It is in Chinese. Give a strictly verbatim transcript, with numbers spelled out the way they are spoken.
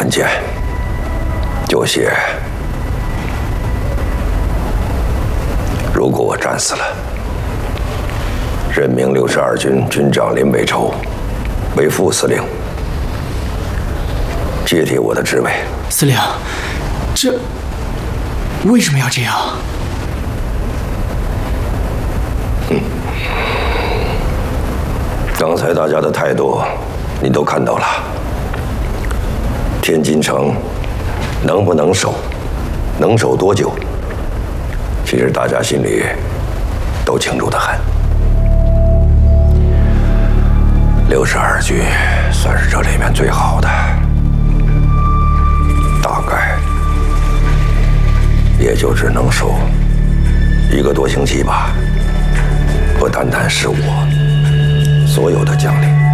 关键，就写：如果我战死了，任命六十二军军长林北畴为副司令，接替我的职位。 司令，这为什么要这样？ 嗯，刚才大家的态度，你都看到了。天津城能不能守，能守多久，其实大家心里都清楚得很。六十二军算是这里面最好的，大概也就只能守一个多星期吧。不单单是我，所有的将领